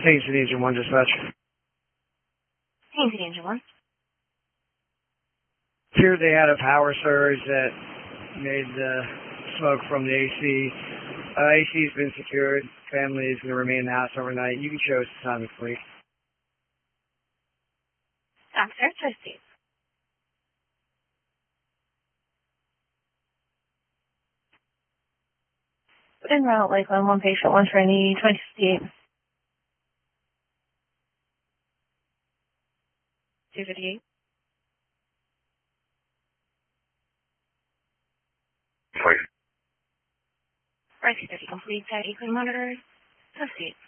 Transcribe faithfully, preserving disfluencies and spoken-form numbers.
Thanks to the engine one dispatch. Thanks to the engine one. Here they had a power surge that made the smoke from the A C. Uh, A C's been secured. Family is going to remain in the house overnight. You can show us the time of fleet. Officer, proceed. En route, Lakeland, one patient, one trainee, twenty fifty-eight. two fifty-eight. Please. Right, thirty complete, that equal monitor. Proceed.